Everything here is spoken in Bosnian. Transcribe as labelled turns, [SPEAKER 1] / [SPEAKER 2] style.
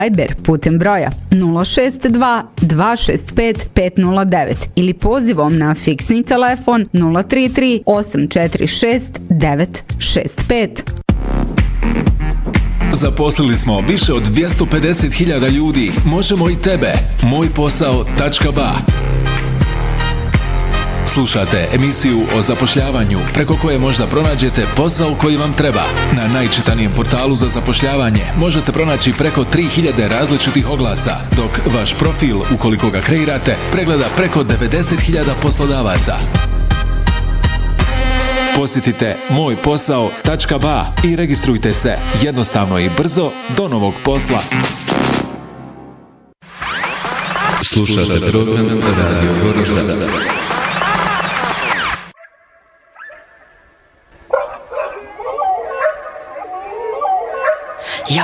[SPEAKER 1] Viber putem broja 062 265 509 ili pozivom na fiksni telefon 033 846 965.
[SPEAKER 2] Zaposlili smo više od 250.000 ljudi. Možemo i tebe. Mojposao.ba. Slušate emisiju o zapošljavanju preko koje možda pronađete posao koji vam treba. Na najčitanijem portalu za zapošljavanje možete pronaći preko 3000 različitih oglasa, dok vaš profil, ukoliko ga kreirate, pregleda preko 90.000 poslodavaca. Posjetite mojposao.ba i registrujte se jednostavno i brzo do novog posla.
[SPEAKER 3] Slušate program Radio Goričan.